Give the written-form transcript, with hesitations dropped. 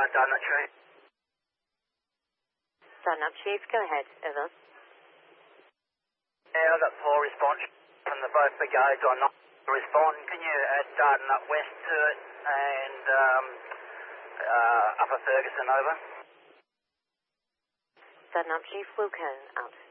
Dartnut Chief. Dartnut Chief, go ahead. Over. Yeah, I got poor response from the both brigades on not to respond. Can you add Dartnut West to it and Upper Ferguson over? Dartnut Chief, Wilco, out.